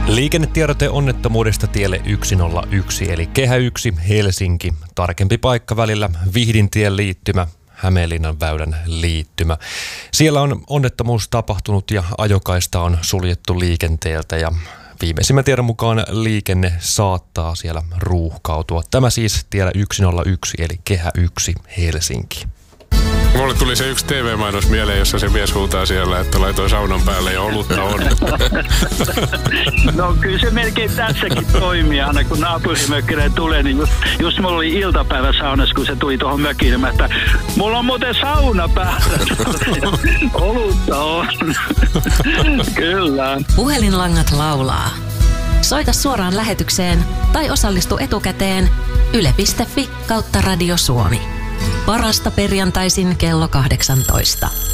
Liikennetiedote onnettomuudesta tielle 101, eli Kehä 1, Helsinki. Tarkempi paikka välillä Vihdintien liittymä, Hämeenlinnan väylän liittymä. Siellä on onnettomuus tapahtunut ja ajokaista on suljettu liikenteeltä ja viimeisimmän tiedon mukaan liikenne saattaa siellä ruuhkautua. Tämä siis tiellä 101, eli Kehä 1, Helsinki. Mulle tuli se yksi TV-mainos mieleen, jossa se mies huutaa siellä, että laitoi saunan päälle ja olutta on. No kyllä se melkein tässäkin toimii. Aina kun naapurimökkinen tulee, niin just mulla oli iltapäivä saunassa, kun se tuli tuohon mökille, että mulla on muuten sauna päällä. Olutta on. Kyllä. Puhelinlangat laulaa. Soita suoraan lähetykseen tai osallistu etukäteen yle.fi/Radio Suomi. Parasta perjantaisin kello 18.